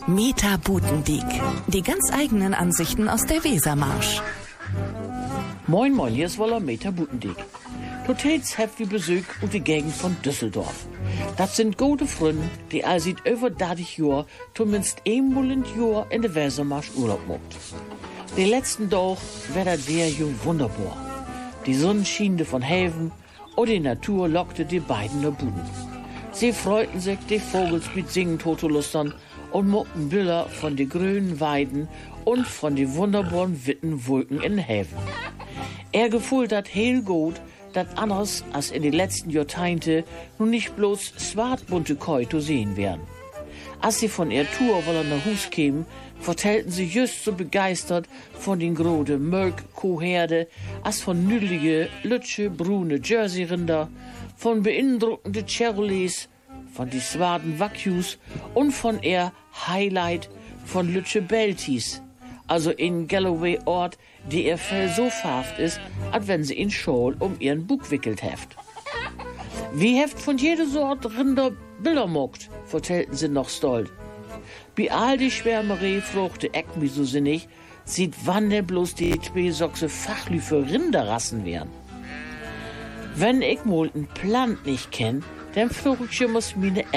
Meta Butendiek. Die ganz eigenen Ansichten aus der Wesermarsch. Moin moin, hier ist Woller Meta Butendiek. Hotels habt wir Besuch und die Gegend von Düsseldorf. Das sind gute Freunde, die all seit über 30 Jahren zumindest einmal im Jahr in der Wesermarsch Urlaub macht. Die letzten Tag war das Wehr wunderbar. Die Sonne schien von Häfen und die Natur lockte die beiden nach Buden. Sie freuten sich, die Vogels mit Singen totolustern und muckten Bilder von den grünen Weiden und von den wunderbaren witten Wolken in den Häfen. Er gefühlt dat heel gut, dat anders als in den letzten Jahrzehnten nun nicht bloß swartbunte Koi zu sehen wären. Als sie von ihrer Tour wollen nach Hus kämen, vertellten sie just so begeistert von den grode Mölk-Kuhherde als von nüdlige, lütsche, brune Jersey-Rinder, von beeindruckende Chevrolets, von die swarten Wagyus und von ihr Highlight von lütsche Belties, also in Galloway-Ort, die ihr Fell so farft ist, als wenn sie in Schal um ihren Bug wickelt heft. Wie heft von jeder Sort Rinder Bilder mockt, vertellten sie noch stolz. Bei all die Schwärmerei fruchte Eck mich so sinnig, sieht wann denn bloß die zwei Sochse Fachlü für Rinderrassen wären. Wenn ich mal ein Plant nicht kenn, dann frucht ich muss meine